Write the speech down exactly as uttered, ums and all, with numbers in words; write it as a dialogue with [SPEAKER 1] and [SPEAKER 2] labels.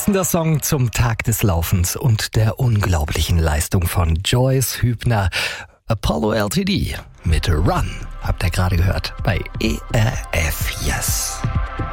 [SPEAKER 1] Passender Song zum Tag des Laufens und der unglaublichen Leistung von Joyce Hübner. Apollo L T D mit Run habt ihr gerade gehört bei E R F Yes.